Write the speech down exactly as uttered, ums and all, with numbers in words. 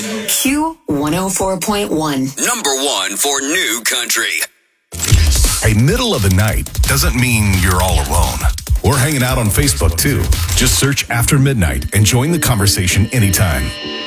Q one oh four point one. Number one for new country. Hey, middle of the night doesn't mean you're all alone. We're hanging out on Facebook too. Just search After Midnight and join the conversation anytime.